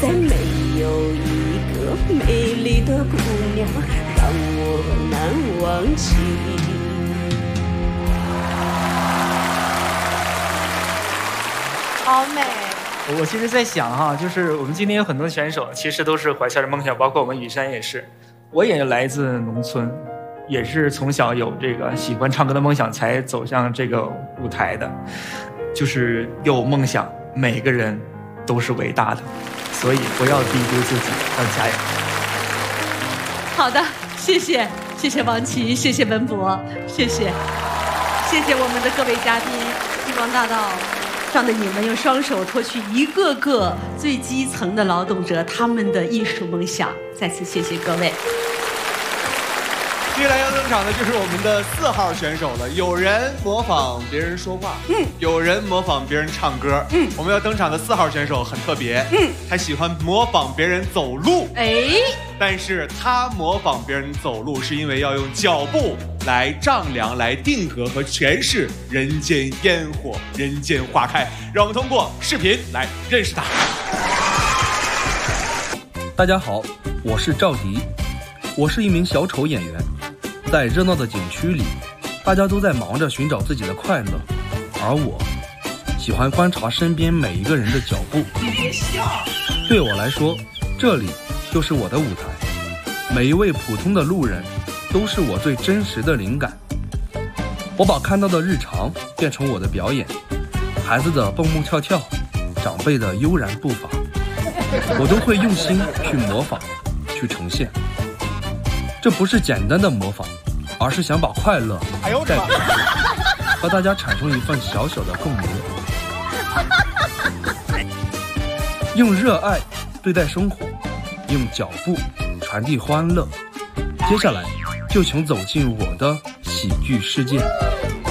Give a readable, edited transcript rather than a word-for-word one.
再没有一个美丽的姑娘让我难忘记。 好美。 我其实在想哈，就是我们今天有很多选手其实都是怀揣着梦想，包括我们雨山也是。我也来自农村，也是从小有这个喜欢唱歌的梦想才走向这个舞台的。就是有梦想，每个人都是伟大的，所以不要低估自己，要加油。 好的，谢谢王琦，谢谢文博，谢谢我们的各位嘉宾，星光大道上的你们用双手托起一个个最基层的劳动者他们的艺术梦想，再次谢谢各位。 接下来要登场的就是我们的4号选手了。有人模仿别人说话，有人模仿别人唱歌，我们要登场的4号选手很特别，他喜欢模仿别人走路，但是他模仿别人走路是因为要用脚步来丈量、来定格和诠释人间烟火、人间花开。让我们通过视频来认识他。 大家好，我是赵迪，我是一名小丑演员。在热闹的景区里，大家都在忙着寻找自己的快乐，而我喜欢观察身边每一个人的脚步。对我来说，这里就是我的舞台，每一位普通的路人都是我最真实的灵感。我把看到的日常变成我的表演，孩子的蹦蹦跳跳，长辈的悠然步伐，我都会用心去模仿，去呈现。这不是简单的模仿，而是想把快乐带给大家，和大家产生一份小小的共鸣。用热爱对待生活，用脚步传递欢乐。接下来就请走进我的喜剧世界。